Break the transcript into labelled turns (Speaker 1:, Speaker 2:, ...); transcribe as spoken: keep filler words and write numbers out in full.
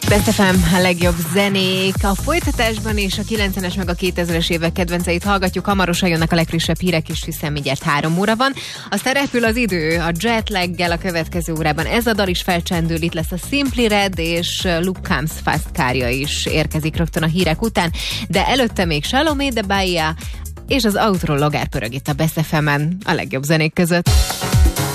Speaker 1: Best ef em, a legjobb zenék. A folytatásban és a kilencvenes meg a kétezres évek kedvenceit hallgatjuk. Hamarosan jönnek a legfrissebb hírek is, hiszen mindjárt három óra van. Aztán repül az idő a jetlaggel a következő órában. Ez a dal is felcsendül, itt lesz a Simply Red és Luke Combs Fast Car-ja is érkezik rögtön a hírek után. De előtte még Salomé de Bahia és az Outro Logár pörög itt a Best ef emen a legjobb zenék között.